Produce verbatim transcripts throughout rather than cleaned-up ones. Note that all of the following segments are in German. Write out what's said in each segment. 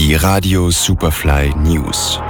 Die Radio Superfly News.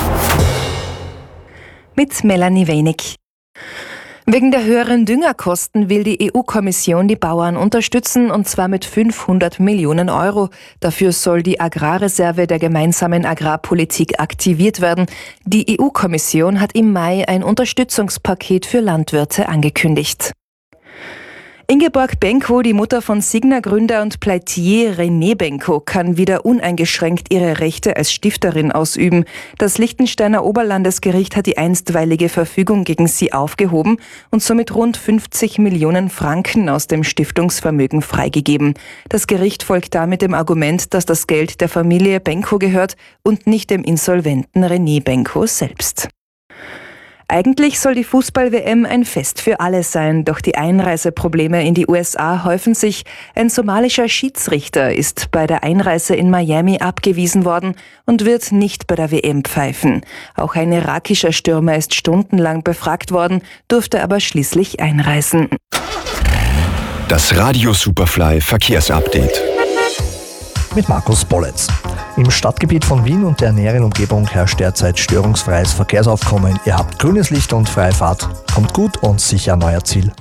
Mit Melanie Wenig. Wegen der höheren Düngerkosten will die E U-Kommission die Bauern unterstützen, und zwar mit fünfhundert Millionen Euro. Dafür soll die Agrarreserve der gemeinsamen Agrarpolitik aktiviert werden. Die E U-Kommission hat im Mai ein Unterstützungspaket für Landwirte angekündigt. Ingeborg Benko, die Mutter von Signa-Gründer und Pleitier René Benko, kann wieder uneingeschränkt ihre Rechte als Stifterin ausüben. Das Liechtensteiner Oberlandesgericht hat die einstweilige Verfügung gegen sie aufgehoben und somit rund fünfzig Millionen Franken aus dem Stiftungsvermögen freigegeben. Das Gericht folgt damit dem Argument, dass das Geld der Familie Benko gehört und nicht dem insolventen René Benko selbst. Eigentlich soll die Fußball-W M ein Fest für alle sein, doch die Einreiseprobleme in die U S A häufen sich. Ein somalischer Schiedsrichter ist bei der Einreise in Miami abgewiesen worden und wird nicht bei der W M pfeifen. Auch ein irakischer Stürmer ist stundenlang befragt worden, durfte aber schließlich einreisen. Das Radio Superfly Verkehrsupdate. Mit Markus Bolletz. Im Stadtgebiet von Wien und der näheren Umgebung herrscht derzeit störungsfreies Verkehrsaufkommen. Ihr habt grünes Licht und freie Fahrt. Kommt gut und sicher an euer Ziel.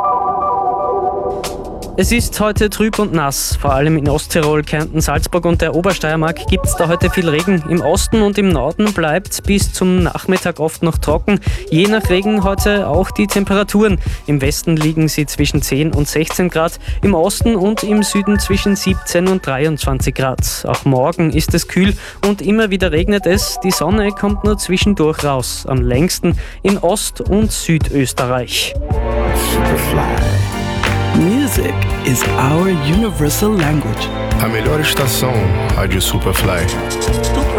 Es ist heute trüb und nass. Vor allem in Osttirol, Kärnten, Salzburg und der Obersteiermark gibt es da heute viel Regen. Im Osten und im Norden bleibt es bis zum Nachmittag oft noch trocken. Je nach Regen heute auch die Temperaturen. Im Westen liegen sie zwischen zehn und sechzehn Grad, im Osten und im Süden zwischen siebzehn und dreiundzwanzig Grad. Auch morgen ist es kühl und immer wieder regnet es. Die Sonne kommt nur zwischendurch raus. Am längsten in Ost- und Südösterreich. Superfly. Music is our universal language. A melhor estação, Rádio Superfly.